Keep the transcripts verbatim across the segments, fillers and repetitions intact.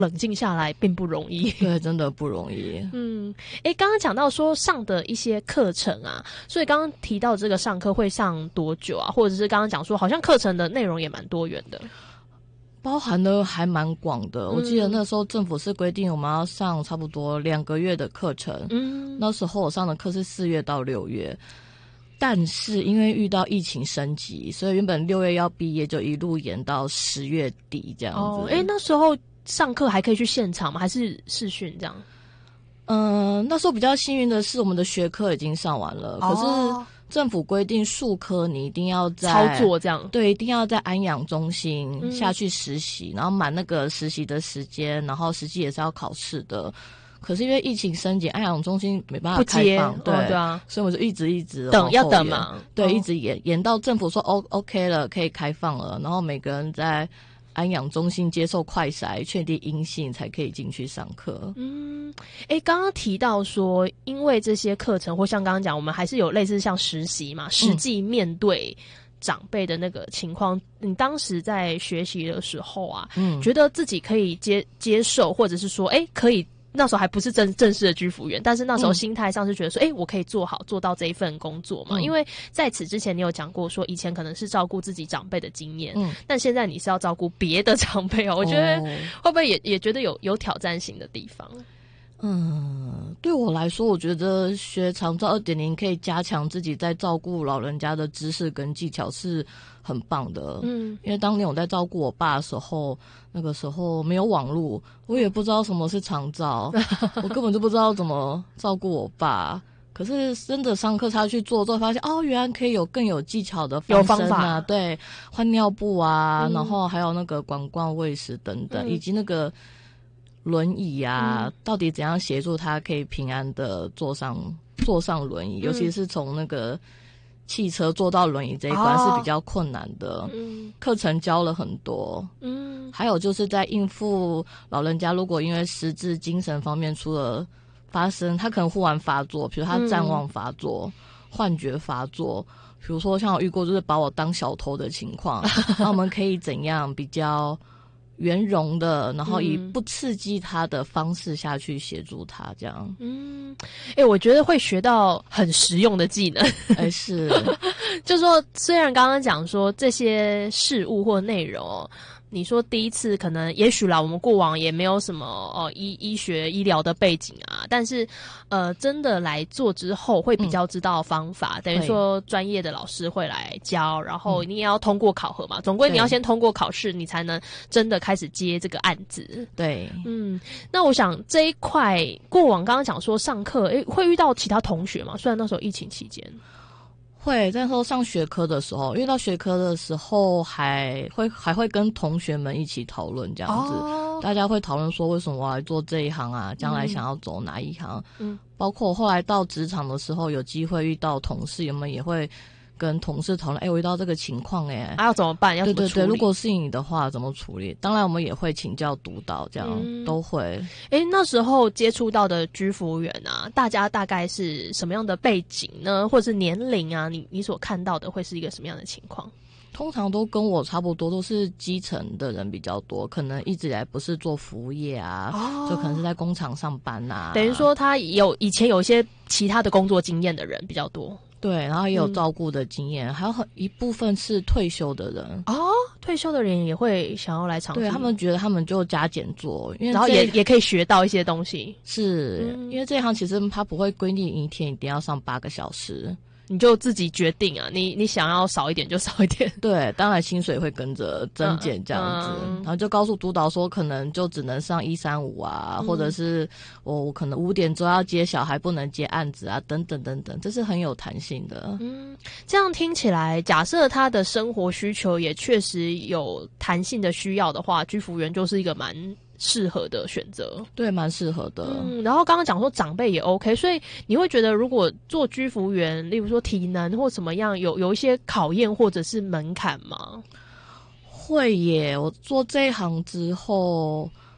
冷静下来并不容易。 对，真的不容易。 嗯，诶，刚刚讲到说上的一些课程啊，所以刚刚提到这个上课会上多久啊？或者是刚刚讲说好像课程的内容也蛮多元的， 包含的还蛮广的。 嗯、 我记得那时候政府是规定我们要上差不多两个月的课程，嗯，那时候我上的课是四月到六月。但是因为遇到疫情升级，所以原本六月要毕业，就一路延到十月底这样子。 哦，诶，那时候上课还可以去现场吗？还是视讯这样？ 嗯、呃，那时候比较幸运的是，我们的学科已经上完了，哦、可是政府规定术科你一定要在操作这样， 对，一定要在安养中心下去实习，嗯、然后满那个实习的时间，然后实际也是要考试的。可是因为疫情升级，安养中心没办法开放，对、 哦、对啊， 所以我就一直一直等，要等嘛， 对， 哦、 一直延延到政府说 O OK 了，可以开放了，然后每个人在安养中心接受快筛，确定阴性才可以进去上课。 嗯，诶，刚刚提到说，因为这些课程或像刚刚讲，我们还是有类似像实习嘛，实际面对长辈的那个情况，嗯、你当时在学习的时候啊，嗯，觉得自己可以接接受，或者是说，诶，可以。那时候还不是正正式的居服员，但是那时候心态上是觉得说，哎、嗯欸，我可以做好做到这一份工作嘛。嗯、因为在此之前，你有讲过说，以前可能是照顾自己长辈的经验，嗯，但现在你是要照顾别的长辈哦。我觉得会不会也也觉得有有挑战性的地方？ 嗯，对我来说，我觉得学长照 二点零 可以加强自己在照顾老人家的知识跟技巧是很棒的。嗯，因为当年我在照顾我爸的时候，那个时候没有网络，我也不知道什么是长照，我根本就不知道怎么照顾我爸。可是真的上课他去做之后，发现哦，原来可以有更有技巧的方式啊， 有方法， 对，换尿布啊，嗯、然后还有那个管灌喂食等等，嗯、以及那个。轮椅啊、嗯，到底怎样协助他可以平安的坐上坐上轮椅？嗯、尤其是从那个汽车坐到轮椅这一关是比较困难的。嗯，课程教了很多。嗯，还有就是在应付老人家，如果因为失智、精神方面出了发生，他可能忽然发作，比如他谵妄发作、嗯、幻觉发作，比如说像我遇过就是把我当小偷的情况，那我们可以怎样比较？圆融的，然后以不刺激他的方式下去协助他，这样。 嗯，哎、欸，我觉得会学到很实用的技能。 哎、欸，是， 就说虽然刚刚讲说这些事物或内容，你说第一次可能也许啦，我们过往也没有什么哦医医学医疗的背景啊，但是呃真的来做之后会比较知道方法，嗯、等于说专业的老师会来教，然后你也要通过考核嘛，总归你要先通过考试，你才能真的开始接这个案子。 对， 嗯，那我想这一块过往刚刚讲说上课，诶，会遇到其他同学嘛？虽然那时候疫情期间。 会，那时候上学科的时候，遇到学科的时候还会还会跟同学们一起讨论这样子，哦、大家会讨论说为什么我来做这一行啊，将来想要走哪一行，嗯，包括我后来到职场的时候，有机会遇到同事，我们也会跟同事讨论，哎、欸，我遇到这个情况，哎， 啊，要怎么办？要怎么处理？ 对对对，如果是你的话，怎么处理？当然，我们也会请教督导，这样、嗯、都会。 哎、欸，那时候接触到的居服员啊，大家大概是什么样的背景呢？或者是年龄啊？你你所看到的会是一个什么样的情况？ 通常都跟我差不多，都是基层的人比较多，可能一直以来不是做服务业啊，哦、就可能是在工厂上班啊。 等于说他有以前有一些其他的工作经验的人比较多。 对，然后也有照顾的经验，嗯、还有很一部分是退休的人哦，退休的人也会想要来尝试。 对，他们觉得他们就加减做，因为然后也也可以学到一些东西。 是、嗯、因为这一行其实他不会规定一天一定要上八个小时。 你就自己决定啊，你你想要少一点就少一点。 对，当然薪水会跟着增减这样子、嗯嗯，然后就告诉督导说，可能就只能上一三五啊，嗯、或者是我我可能五点钟要接小孩，不能接案子啊，等等等等，这是很有弹性的。 嗯，这样听起来，假设他的生活需求也确实有弹性的需要的话，居服员就是一个蛮适合的选择。 对，蛮适合的。 嗯，然后刚刚讲说长辈也 OK， 所以你会觉得如果做居服员，例如说体能或怎么样，有有一些考验或者是门槛吗？ 会耶，我做这一行之后，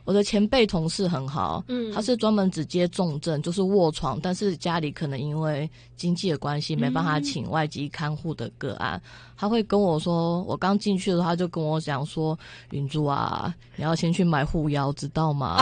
我的前辈同事很好， 嗯， 他是专门只接重症，就是卧床，但是家里可能因为经济的关系没办法请外籍看护的个案，嗯、他会跟我说，我刚进去的时候他就跟我讲说，云珠啊，你要先去买护腰，知道吗？